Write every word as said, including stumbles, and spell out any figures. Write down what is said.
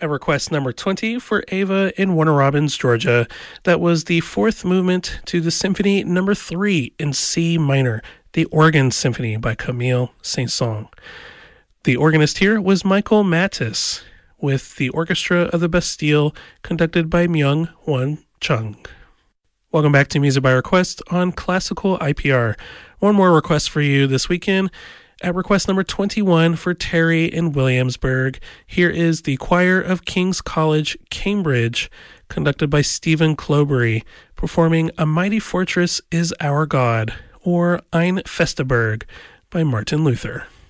At request number twenty for Ava in Warner Robins, Georgia, that was the fourth movement to the Symphony number three in C minor, the Organ Symphony by Camille Saint-Saëns. The organist here was Michael Mattis, with the Orchestra of the Bastille conducted by Myung-Whun Chung. Welcome back to Music by Request on Classical I P R. One more request for you this weekend. At request number twenty-one for Terry in Williamsburg, here is the Choir of King's College, Cambridge, conducted by Stephen Clobury, performing A Mighty Fortress is Our God, or Ein Festeberg, by Martin Luther.